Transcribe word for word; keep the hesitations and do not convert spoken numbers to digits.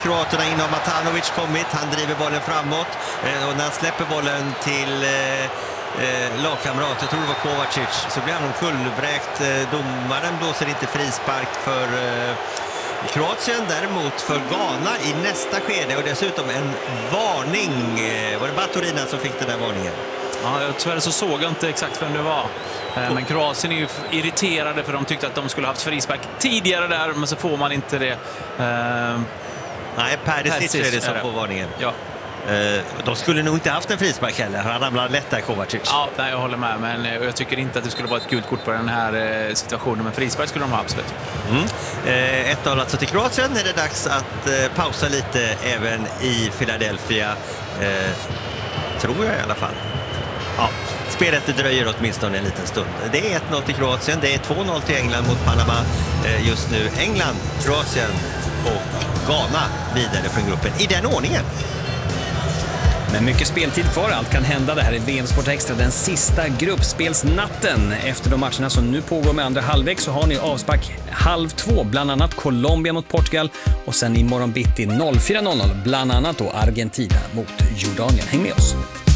Kroaterna in har Matanovic kommit, han driver bollen framåt och när han släpper bollen till eh, lagkamrat, jag tror det var Kovacic, så blir han omkullvräkt. Domaren blåser inte frispark för eh, Kroatien, däremot för Ghana i nästa skede och dessutom en varning. Var det Baturina som fick den där varningen? Ja, tyvärr så såg jag inte exakt vem det var. Men Kroatien är ju irriterade för de tyckte att de skulle haft frispark tidigare där, men så får man inte det. Uh, Nej, Perisic är det som får varningen. Ja. Uh, de skulle nog inte haft en frispark heller. Han ramlar lätt där, Kovacic. Ja, nej, jag håller med. Men jag tycker inte att det skulle vara ett gult kort på den här situationen. Men frispark skulle de ha, absolut. Mm. Uh, ett noll alltså till Kroatien. Är det dags att uh, pausa lite även i Philadelphia. Uh, tror jag i alla fall. Ja, spelet dröjer åtminstone en liten stund. Det är ett noll till Kroatien, det är två noll till England mot Panama just nu. England, Kroatien och Ghana vidare från gruppen i den ordningen. Men mycket speltid kvar, allt kan hända. Det här är V M Sport Extra, den sista gruppspelsnatten. Efter de matcherna som nu pågår med andra halvlek så har ni avspark halv två, bland annat Colombia mot Portugal och sen imorgon bitti noll fyra noll noll, bland annat då Argentina mot Jordanien. Häng med oss!